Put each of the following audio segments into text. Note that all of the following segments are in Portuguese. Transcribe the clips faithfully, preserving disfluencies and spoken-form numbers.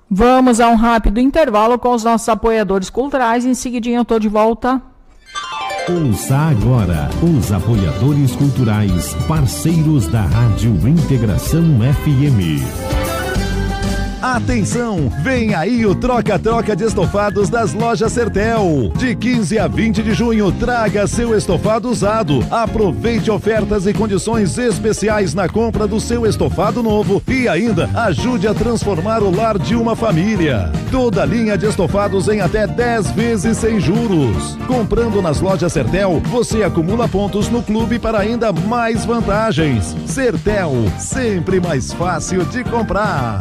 Vamos a um rápido intervalo com os nossos apoiadores culturais. Em seguidinho eu tô de volta. Ouça agora os apoiadores culturais, parceiros da Rádio Integração F M. Atenção, vem aí o troca-troca de estofados das lojas Sertel. De quinze a vinte de junho, traga seu estofado usado. Aproveite ofertas e condições especiais na compra do seu estofado novo e ainda ajude a transformar o lar de uma família. Toda linha de estofados em até dez vezes sem juros. Comprando nas lojas Sertel, você acumula pontos no clube para ainda mais vantagens. Sertel, sempre mais fácil de comprar.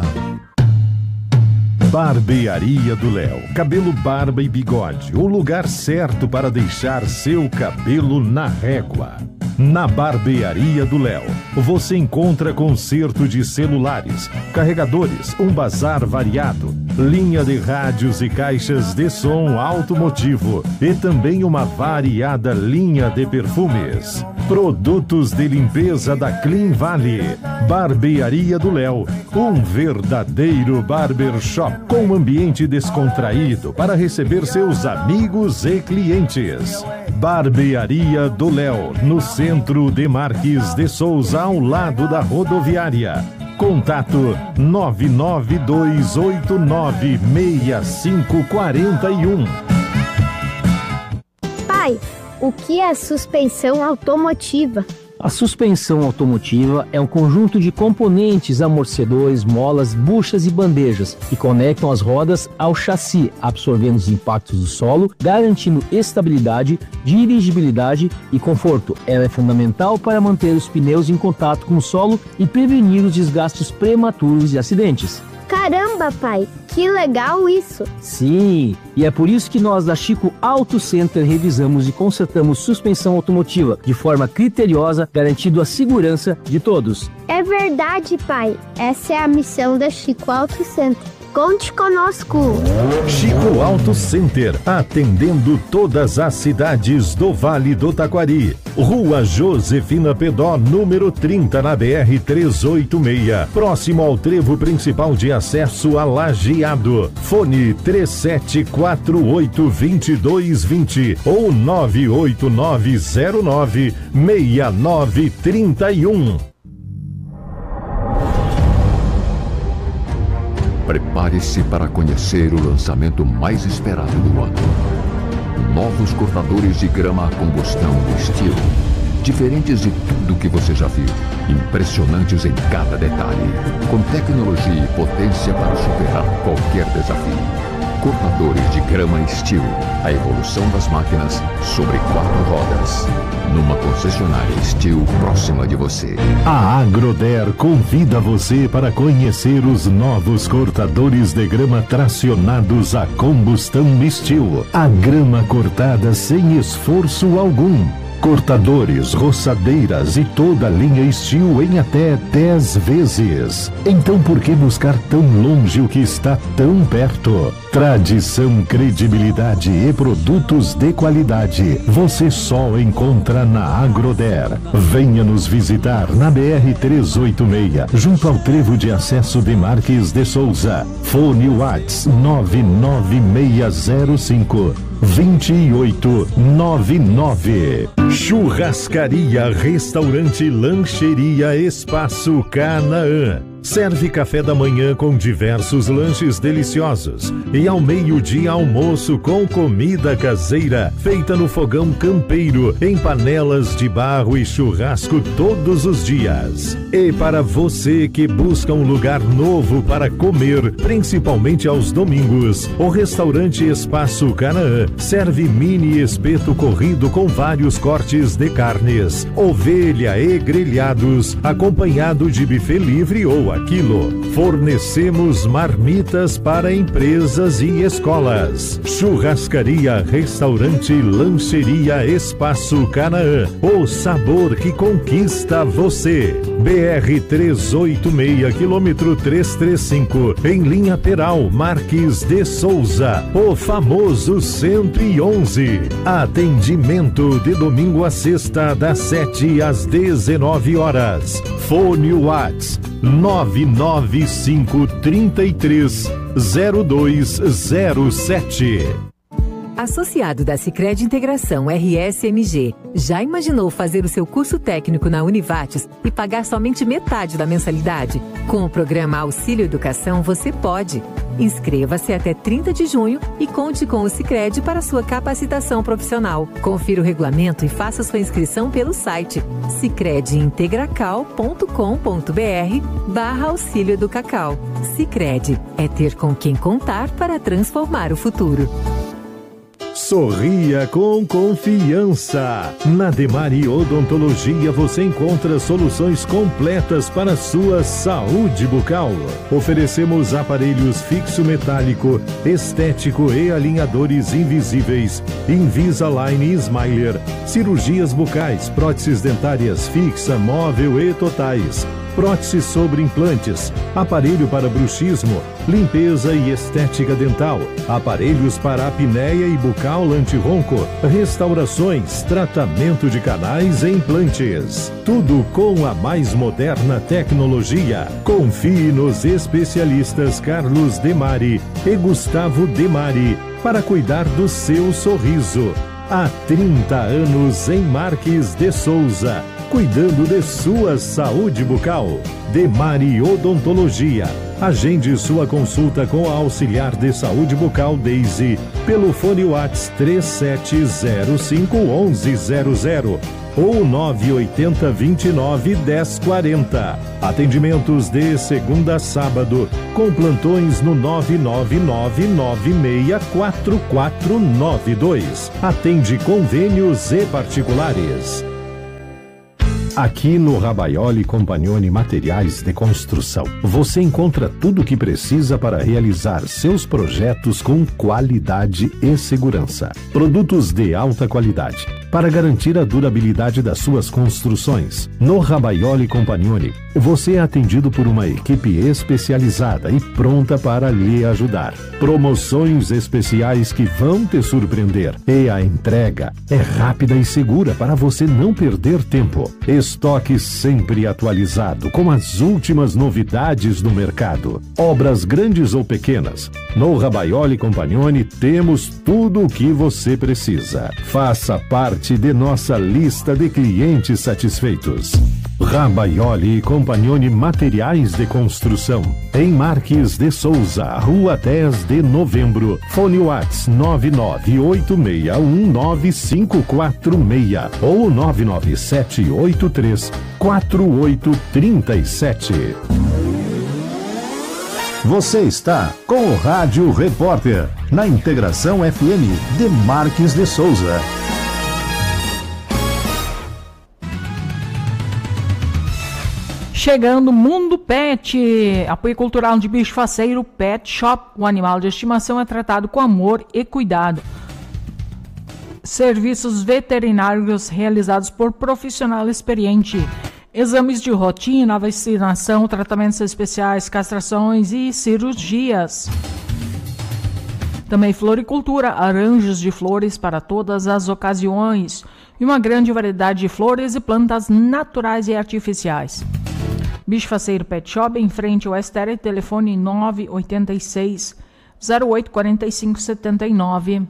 Barbearia do Léo. Cabelo, barba e bigode. O lugar certo para deixar seu cabelo na régua. Na Barbearia do Léo, você encontra conserto de celulares, carregadores, um bazar variado, linha de rádios e caixas de som automotivo e também uma variada linha de perfumes. Produtos de limpeza da Clean Valley. Barbearia do Léo, um verdadeiro barbershop com ambiente descontraído para receber seus amigos e clientes. Barbearia do Léo, no centro de Marques de Souza, ao lado da rodoviária. Contato nove nove dois oito nove seis cinco quatro um. Pai, o que é suspensão automotiva? A suspensão automotiva é um conjunto de componentes, amortecedores, molas, buchas e bandejas que conectam as rodas ao chassi, absorvendo os impactos do solo, garantindo estabilidade, dirigibilidade e conforto. Ela é fundamental para manter os pneus em contato com o solo e prevenir os desgastes prematuros e acidentes. Caramba, pai, que legal isso! Sim, e é por isso que nós da Chico Auto Center revisamos e consertamos suspensão automotiva de forma criteriosa, garantindo a segurança de todos. É verdade, pai. Essa é a missão da Chico Auto Center. Conte conosco. Chico Auto Center, atendendo todas as cidades do Vale do Taquari. Rua Josefina Pedó, número trinta, na B R trezentos e oitenta e seis, próximo ao trevo principal de acesso a Lajeado. Fone três sete quatro oito, dois dois dois zero ou nove oito nove zero nove, seis nove três um. Prepare-se para conhecer o lançamento mais esperado do ano. Novos cortadores de grama a combustão estilo. Diferentes de tudo que você já viu. Impressionantes em cada detalhe. Com tecnologia e potência para superar qualquer desafio. Cortadores de grama estilo. A evolução das máquinas sobre quatro rodas. Numa concessionária Steel próxima de você. A Agroder convida você para conhecer os novos cortadores de grama tracionados a combustão Steel. A grama cortada sem esforço algum. Cortadores, roçadeiras e toda a linha Steel em até dez vezes. Então por que buscar tão longe o que está tão perto? Tradição, credibilidade e produtos de qualidade você só encontra na Agroder. Venha nos visitar na B R trezentos e oitenta e seis, junto ao trevo de acesso de Marques de Souza. Fone WhatsApp nove nove seis zero cinco, dois oito nove nove. Churrascaria, restaurante, lancheria, Espaço Canaã. Serve café da manhã com diversos lanches deliciosos e ao meio-dia almoço com comida caseira feita no fogão campeiro em panelas de barro e churrasco todos os dias. E para você que busca um lugar novo para comer, principalmente aos domingos, o restaurante Espaço Canaã serve mini espeto corrido com vários cortes de carnes, ovelha e grelhados, acompanhado de buffet livre ou aquilo. Fornecemos marmitas para empresas e escolas. Churrascaria, restaurante, lancheria, Espaço Canaã. O sabor que conquista você. B R trezentos e oitenta e seis, quilômetro trezentos e trinta e cinco, em linha Peral, Marques de Souza. O famoso cento e onze. Atendimento de domingo a sexta, das sete às dezenove horas. Fone WhatsApp nove nove nove cinco três três zero dois zero sete. Associado da Sicredi Integração R S M G, já imaginou fazer o seu curso técnico na Univates e pagar somente metade da mensalidade? Com o programa Auxílio Educação, você pode. Inscreva-se até trinta de junho e conte com o Sicredi para sua capacitação profissional. Confira o regulamento e faça sua inscrição pelo site sicredi-integracal ponto com ponto br barra Auxílio Educacal. Sicredi é ter com quem contar para transformar o futuro. Sorria com confiança. Na Demari Odontologia você encontra soluções completas para a sua saúde bucal. Oferecemos aparelhos fixo metálico, estético e alinhadores invisíveis, Invisalign e Smiler, cirurgias bucais, próteses dentárias fixa, móvel e totais, prótese sobre implantes, aparelho para bruxismo, limpeza e estética dental, aparelhos para apneia e bucal anti-ronco, restaurações, tratamento de canais e implantes. Tudo com a mais moderna tecnologia. Confie nos especialistas Carlos Demari e Gustavo Demari para cuidar do seu sorriso. Há trinta anos em Marques de Souza, cuidando de sua saúde bucal. Demari Odontologia. Agende sua consulta com a auxiliar de saúde bucal Daisy pelo fone WhatsApp três sete zero cinco um um zero zero ou nove oito zero dois nove um zero quatro zero. Atendimentos de segunda a sábado, com plantões no nove nove nove nove seis quatro quatro nove dois. Atende convênios e particulares. Aqui no Rabaioli Compagnoni Materiais de Construção, você encontra tudo o que precisa para realizar seus projetos com qualidade e segurança. Produtos de alta qualidade para garantir a durabilidade das suas construções. No Rabaioli Compagnoni, você é atendido por uma equipe especializada e pronta para lhe ajudar. Promoções especiais que vão te surpreender. E a entrega é rápida e segura para você não perder tempo. Estoque sempre atualizado com as últimas novidades do mercado. Obras grandes ou pequenas, no Rabaioli Compagnoni temos tudo o que você precisa. Faça parte de nossa lista de clientes satisfeitos. Rabaioli Compagnoni Materiais de Construção, em Marques de Souza, Rua dez de Novembro. Fone WhatsApp nove nove oito seis um nove cinco quatro seis ou nove nove sete oito três quatro oito três sete. Você está com o Rádio Repórter, na Integração F M de Marques de Souza. Chegando Mundo Pet, apoio cultural de bicho faceiro Pet Shop. O animal de estimação é tratado com amor e cuidado. Serviços veterinários realizados por profissional experiente. Exames de rotina, vacinação, tratamentos especiais, castrações e cirurgias. Também floricultura, arranjos de flores para todas as ocasiões. E uma grande variedade de flores e plantas naturais e artificiais. Bicho Faceiro Pet Shop, em frente ao Estério, telefone nove oito seis, zero oito quatro cinco sete nove.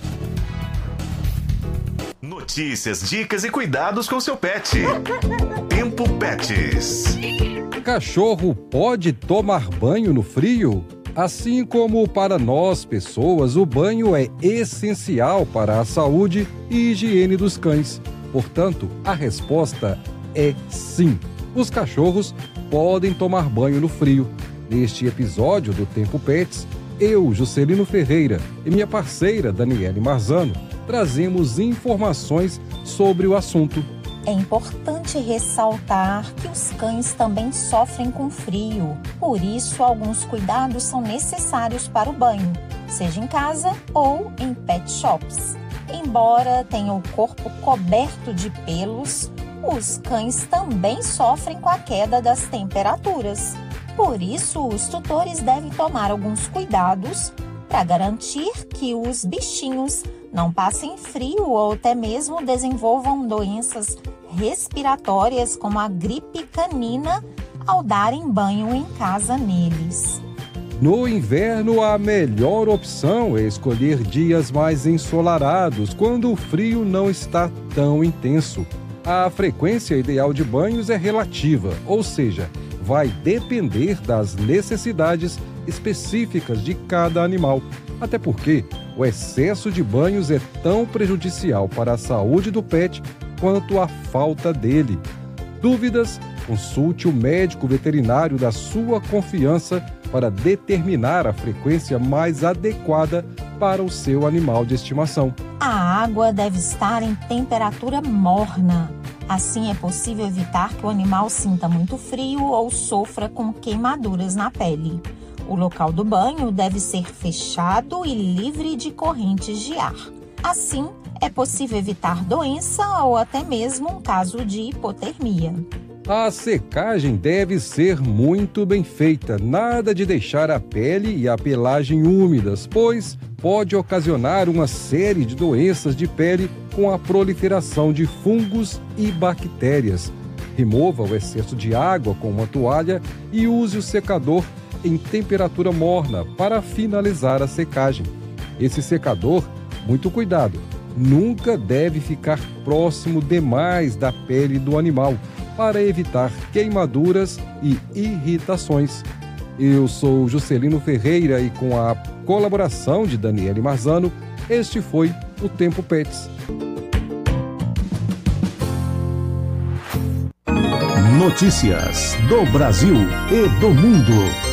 Notícias, dicas e cuidados com seu pet. Tempo Pets. Cachorro pode tomar banho no frio? Assim como para nós, pessoas, o banho é essencial para a saúde e higiene dos cães. Portanto, a resposta é sim. Os cachorros podem tomar banho no frio. Neste episódio do Tempo Pets, eu, Juscelino Ferreira, e minha parceira Daniele Marzano, trazemos informações sobre o assunto. É importante ressaltar que os cães também sofrem com frio. Por isso, alguns cuidados são necessários para o banho, seja em casa ou em pet shops. Embora tenham o corpo coberto de pelos, os cães também sofrem com a queda das temperaturas. Por isso, os tutores devem tomar alguns cuidados para garantir que os bichinhos não passem frio ou até mesmo desenvolvam doenças respiratórias como a gripe canina ao darem banho em casa neles. No inverno, a melhor opção é escolher dias mais ensolarados, quando o frio não está tão intenso. A frequência ideal de banhos é relativa, ou seja, vai depender das necessidades específicas de cada animal. Até porque o excesso de banhos é tão prejudicial para a saúde do pet quanto a falta dele. Dúvidas? Consulte o médico veterinário da sua confiança para determinar a frequência mais adequada para o seu animal de estimação. A água deve estar em temperatura morna. Assim é possível evitar que o animal sinta muito frio ou sofra com queimaduras na pele. O local do banho deve ser fechado e livre de correntes de ar. Assim, é possível evitar doença ou até mesmo um caso de hipotermia. A secagem deve ser muito bem feita, nada de deixar a pele e a pelagem úmidas, pois pode ocasionar uma série de doenças de pele com a proliferação de fungos e bactérias. Remova o excesso de água com uma toalha e use o secador em temperatura morna para finalizar a secagem. Esse secador, muito cuidado, nunca deve ficar próximo demais da pele do animal, para evitar queimaduras e irritações. Eu sou Juscelino Ferreira e com a colaboração de Daniele Marzano, este foi o Tempo Pets. Notícias do Brasil e do mundo.